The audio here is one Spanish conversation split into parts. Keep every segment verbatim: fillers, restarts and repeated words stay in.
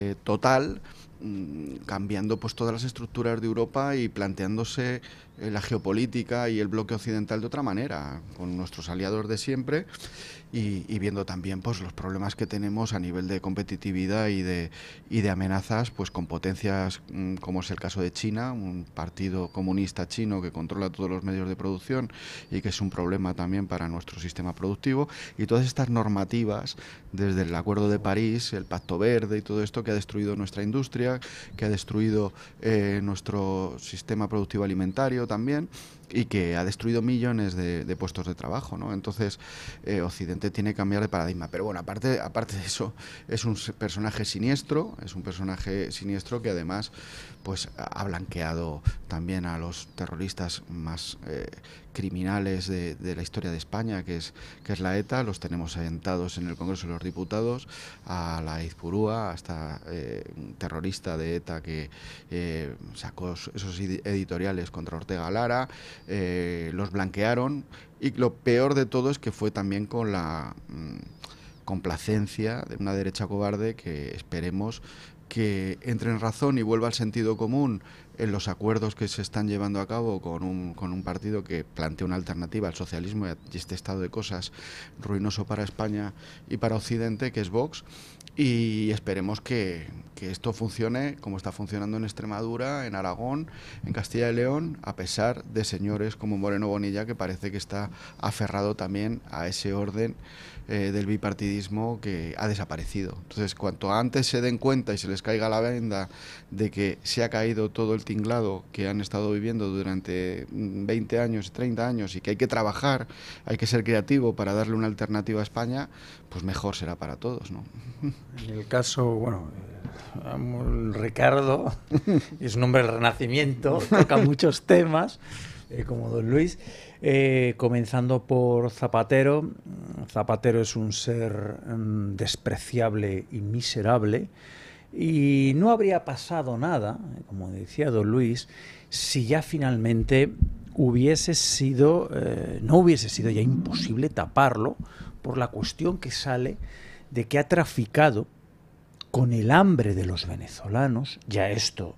eh, total, cambiando pues todas las estructuras de Europa y planteándose eh, la geopolítica y el bloque occidental de otra manera, con nuestros aliados de siempre y, y viendo también pues los problemas que tenemos a nivel de competitividad y de, y de amenazas pues con potencias mmm, como es el caso de China, un partido comunista chino que controla todos los medios de producción y que es un problema también para nuestro sistema productivo, y todas estas normativas desde el Acuerdo de París, el Pacto Verde y todo esto que ha destruido nuestra industria, que ha destruido eh, nuestro sistema productivo alimentario también y que ha destruido millones de, de puestos de trabajo, ¿no? Entonces eh, Occidente tiene que cambiar de paradigma. Pero bueno, aparte, aparte de eso, es un personaje siniestro, es un personaje siniestro que además pues ha blanqueado también a los terroristas más eh, criminales de, de la historia de España, que es, que es la ETA. Los tenemos sentados en el Congreso de los Diputados, a la Izpurúa, hasta eh, un terrorista de ETA que eh, sacó esos editoriales contra Ortega Lara, eh, los blanquearon, y lo peor de todo es que fue también con la mmm, complacencia de una derecha cobarde que esperemos que entre en razón y vuelva al sentido común en los acuerdos que se están llevando a cabo con un, con un partido que plantea una alternativa al socialismo y este estado de cosas ruinoso para España y para Occidente, que es Vox, y esperemos que, que esto funcione como está funcionando en Extremadura, en Aragón, en Castilla y León, a pesar de señores como Moreno Bonilla, que parece que está aferrado también a ese orden eh, del bipartidismo que ha desaparecido. Entonces, cuanto antes se den cuenta y se les caiga la venda de que se ha caído todo el tinglado que han estado viviendo durante veinte años, treinta años, y que hay que trabajar, hay que ser creativo para darle una alternativa a España, pues mejor será para todos, ¿no? En el caso, bueno, eh, Ricardo es un hombre del Renacimiento, toca muchos temas, eh, como don Luis, eh, comenzando por Zapatero. Zapatero es un ser um, despreciable y miserable, y no habría pasado nada, como decía don Luis, si ya finalmente hubiese sido, eh, no hubiese sido ya imposible taparlo por la cuestión que sale de que ha traficado con el hambre de los venezolanos. Ya esto,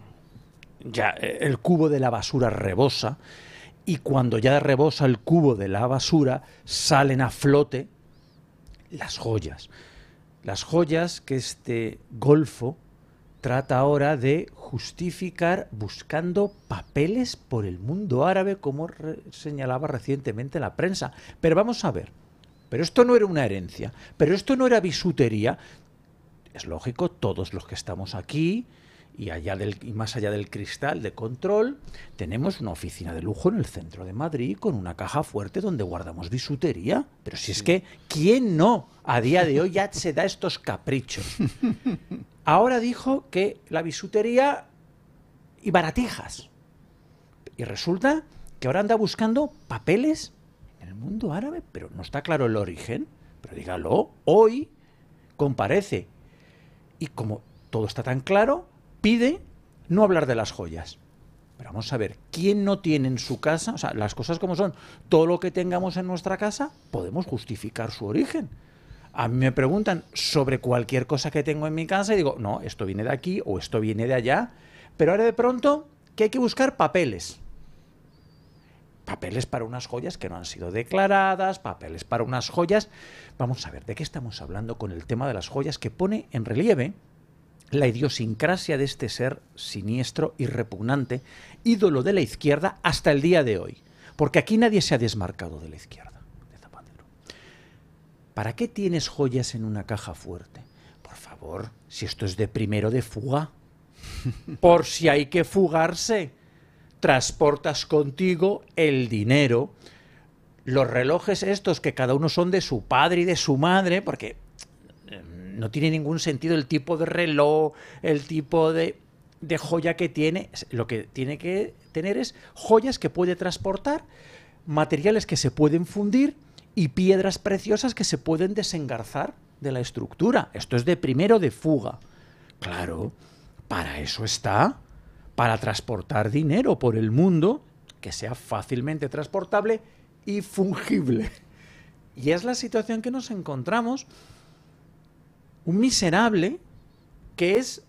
ya el cubo de la basura rebosa, y cuando ya rebosa el cubo de la basura salen a flote las joyas. Las joyas que este golfo trata ahora de justificar buscando papeles por el mundo árabe, como re- señalaba recientemente la prensa. Pero vamos a ver, pero esto no era una herencia, pero esto no era bisutería. Es lógico, todos los que estamos aquí y, allá del, y más allá del cristal de control, tenemos una oficina de lujo en el centro de Madrid con una caja fuerte donde guardamos bisutería. Pero si es que, ¿quién no a día de hoy ya se da estos caprichos? Ahora dijo que la bisutería y baratijas. Y resulta que ahora anda buscando papeles en el mundo árabe, pero no está claro el origen. Pero dígalo, hoy comparece. Y como todo está tan claro, pide no hablar de las joyas. Pero vamos a ver, ¿quién no tiene en su casa? O sea, las cosas como son. Todo lo que tengamos en nuestra casa, podemos justificar su origen. A mí me preguntan sobre cualquier cosa que tengo en mi casa y digo, no, esto viene de aquí o esto viene de allá. Pero ahora de pronto que hay que buscar papeles. Papeles para unas joyas que no han sido declaradas, papeles para unas joyas. Vamos a ver, ¿de qué estamos hablando con el tema de las joyas, que pone en relieve la idiosincrasia de este ser siniestro y repugnante, ídolo de la izquierda hasta el día de hoy? Porque aquí nadie se ha desmarcado de la izquierda, de Zapatero. ¿Para qué tienes joyas en una caja fuerte? Por favor, si esto es de primero de fuga, por si hay que fugarse, transportas contigo el dinero, los relojes estos que cada uno son de su padre y de su madre, porque no tiene ningún sentido el tipo de reloj, el tipo de, de joya que tiene. Lo que tiene que tener es joyas que puede transportar, materiales que se pueden fundir y piedras preciosas que se pueden desengarzar de la estructura. Esto es de primero de fuga. Claro, para eso está, para transportar dinero por el mundo que sea fácilmente transportable y fungible. Y es la situación que nos encontramos. Un miserable que es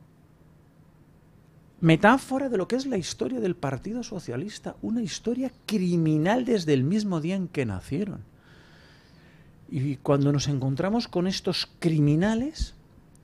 metáfora de lo que es la historia del Partido Socialista, una historia criminal desde el mismo día en que nacieron. Y cuando nos encontramos con estos criminales,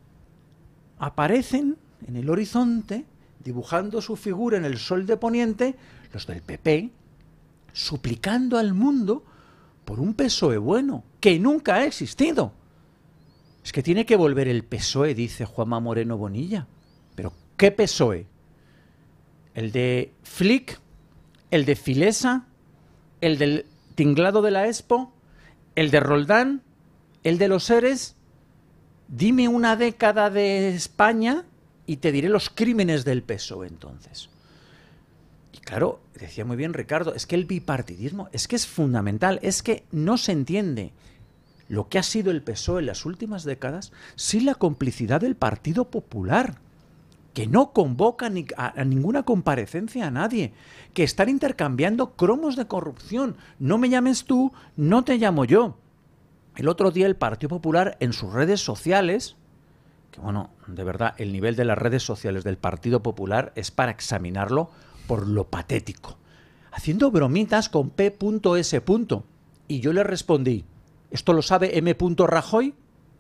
aparecen en el horizonte, dibujando su figura en el sol de poniente, los del P P, suplicando al mundo por un P S O E bueno, que nunca ha existido. Es que tiene que volver el P S O E, dice Juanma Moreno Bonilla. ¿Pero qué P S O E? ¿El de Flick? ¿El de Filesa? ¿El del tinglado de la Expo? ¿El de Roldán? ¿El de los Eres? Dime una década de España y te diré los crímenes del P S O E entonces. Y claro, decía muy bien Ricardo, es que el bipartidismo es que es fundamental, es que no se entiende lo que ha sido el P S O E en las últimas décadas sin la complicidad del Partido Popular, que no convoca ni a, a ninguna comparecencia a nadie, que están intercambiando cromos de corrupción. No me llames tú, no te llamo yo. El otro día el Partido Popular en sus redes sociales, que bueno, de verdad, el nivel de las redes sociales del Partido Popular es para examinarlo por lo patético, haciendo bromitas con P S. Y yo le respondí, ¿esto lo sabe M. Rajoy?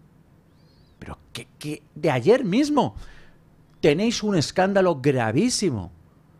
Pero que, que de ayer mismo tenéis un escándalo gravísimo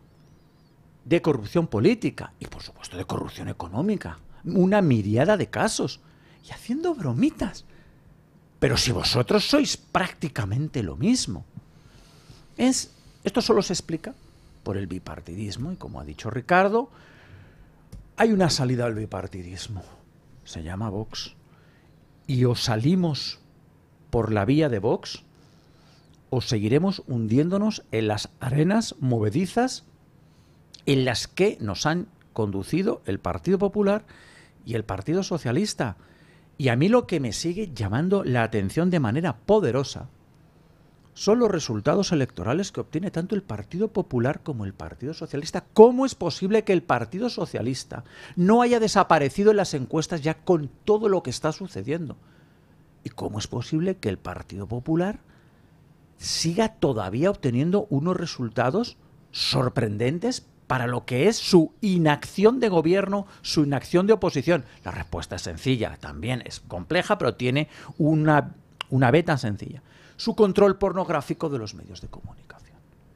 de corrupción política y por supuesto de corrupción económica, una miriada de casos, y haciendo bromitas. Pero si vosotros sois prácticamente lo mismo. Es, esto solo se explica por el bipartidismo y, como ha dicho Ricardo, hay una salida al bipartidismo. Se llama Vox. Y o salimos por la vía de Vox o seguiremos hundiéndonos en las arenas movedizas en las que nos han conducido el Partido Popular y el Partido Socialista. Y a mí lo que me sigue llamando la atención de manera poderosa son los resultados electorales que obtiene tanto el Partido Popular como el Partido Socialista. ¿Cómo es posible que el Partido Socialista no haya desaparecido en las encuestas ya con todo lo que está sucediendo? ¿Y cómo es posible que el Partido Popular siga todavía obteniendo unos resultados sorprendentes para lo que es su inacción de gobierno, su inacción de oposición? La respuesta es sencilla, también es compleja, pero tiene una, una beta sencilla. Su control pornográfico de los medios de comunicación.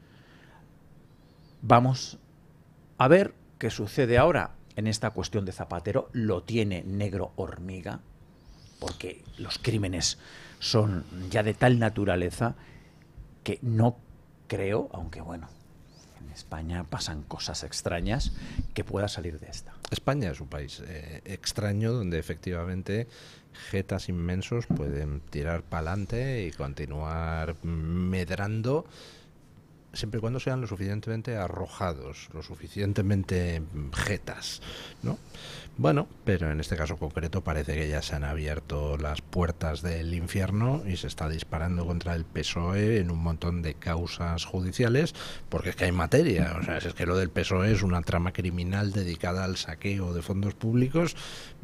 Vamos a ver qué sucede ahora en esta cuestión de Zapatero. Lo tiene negro hormiga, porque los crímenes son ya de tal naturaleza que no creo, aunque bueno, en España pasan cosas extrañas, que pueda salir de esta. España es un país eh, extraño donde efectivamente jetas inmensos pueden tirar para adelante y continuar medrando siempre y cuando sean lo suficientemente arrojados, lo suficientemente jetas, ¿no? Bueno, pero en este caso concreto parece que ya se han abierto las puertas del infierno y se está disparando contra el P S O E en un montón de causas judiciales, porque es que hay materia. O sea, es que lo del P S O E es una trama criminal dedicada al saqueo de fondos públicos.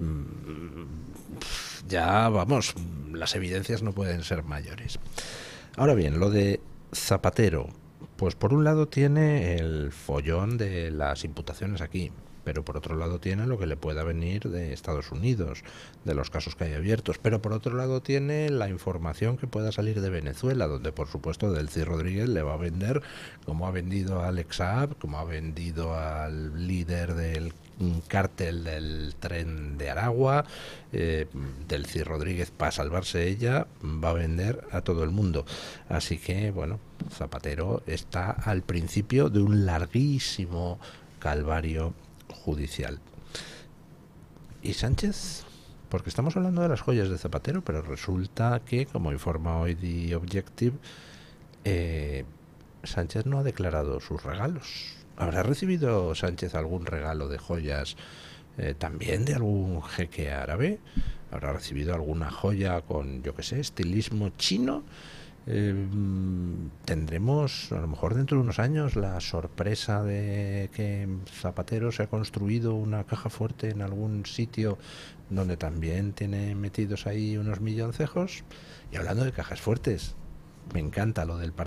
Ya, vamos, las evidencias no pueden ser mayores. Ahora bien, lo de Zapatero, pues por un lado tiene el follón de las imputaciones aquí, pero por otro lado tiene lo que le pueda venir de Estados Unidos, de los casos que hay abiertos, pero por otro lado tiene la información que pueda salir de Venezuela, donde por supuesto Delcy Rodríguez le va a vender, como ha vendido a Alex Saab, como ha vendido al líder del cártel del tren de Aragua. eh, Delcy Rodríguez, para salvarse ella, va a vender a todo el mundo. Así que, bueno, Zapatero está al principio de un larguísimo calvario judicial. ¿Y Sánchez? Porque estamos hablando de las joyas de Zapatero, pero resulta que, como informa hoy The Objective, eh, Sánchez no ha declarado sus regalos. ¿Habrá recibido Sánchez algún regalo de joyas eh, también de algún jeque árabe? ¿Habrá recibido alguna joya con, yo qué sé, estilismo chino? Eh, tendremos a lo mejor dentro de unos años la sorpresa de que Zapatero se ha construido una caja fuerte en algún sitio donde también tiene metidos ahí unos milloncejos. Y hablando de cajas fuertes, me encanta lo del Partido